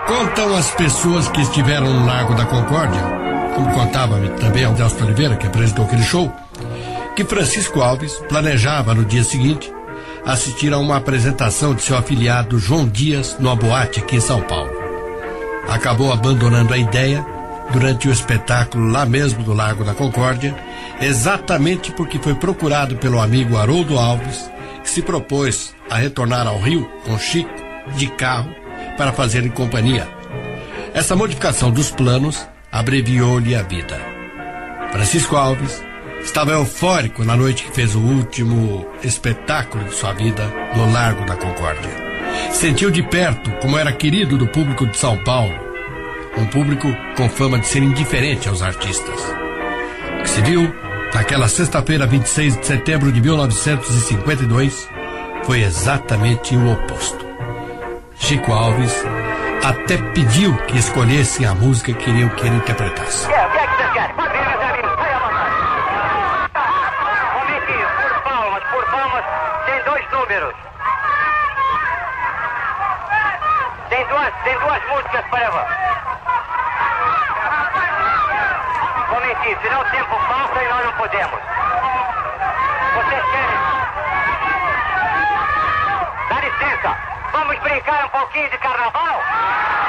Contam as pessoas que estiveram no Largo da Concórdia, como contava também Aldelso Oliveira, que apresentou aquele show, que Francisco Alves planejava no dia seguinte assistir a uma apresentação de seu afilhado João Dias numa boate aqui em São Paulo. Acabou abandonando a ideia durante o espetáculo lá mesmo do Largo da Concórdia, exatamente porque foi procurado pelo amigo Haroldo Alves, que se propôs a retornar ao Rio com Chico de carro para fazerem companhia. Essa modificação dos planos abreviou-lhe a vida. Francisco Alves estava eufórico na noite que fez o último espetáculo de sua vida no Largo da Concórdia. Sentiu de perto como era querido do público de São Paulo, um público com fama de ser indiferente aos artistas. O que se viu naquela sexta-feira, 26 de setembro de 1952, foi exatamente o oposto. Chico Alves até pediu que escolhessem a música que queriam que ele interpretasse. O que é que vocês querem? Pode vir, meus amigos, vai à vontade. Momentinho, por palmas, tem 2 números. Tem duas músicas para você. Momentinho, senão o tempo passa e nós não podemos. Vocês querem? Dá licença, vamos brincar um pouquinho de carnaval?